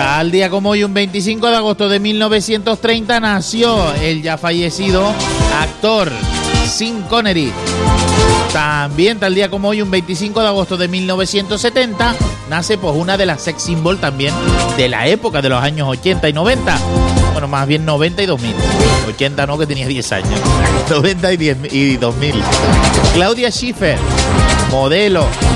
Tal día como hoy, un 25 de agosto de 1930, nació el ya fallecido actor Sean Connery. También tal día como hoy, un 25 de agosto de 1970, nace pues una de las sex symbol también de la época de los años 80 y 90. Bueno, más bien 90 y 2000. 80 no, que tenía 10 años. 90 y 2000. Claudia Schiffer, modelo,